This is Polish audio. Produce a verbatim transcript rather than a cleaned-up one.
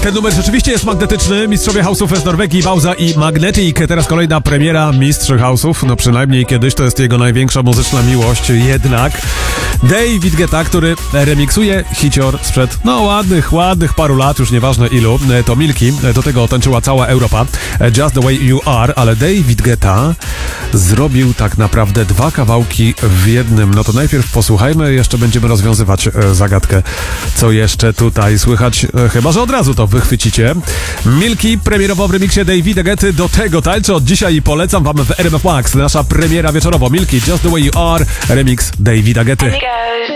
ten numer rzeczywiście jest magnetyczny. Mistrzowie House'ów z Norwegii, Bauza i Magnetic. Teraz kolejna premiera Mistrzy House'ów. No przynajmniej kiedyś to jest jego największa muzyczna miłość jednak. David Guetta, który remiksuje hicior sprzed, no ładnych, ładnych paru lat, już nieważne ilu. To Milki, do tego tańczyła cała Europa. Just the way you are, ale David Guetta zrobił tak naprawdę dwa kawałki w jednym. No to najpierw posłuchajmy, jeszcze będziemy rozwiązywać zagadkę, co jeszcze tutaj słychać, chyba że od razu to wychwycicie. Milki premierowo w remiksie Davida Guetty, do tego tańczę od dzisiaj i polecam wam w R M F Max, nasza premiera wieczorowo. Milki, Just the way you are, remix Davida Guetty.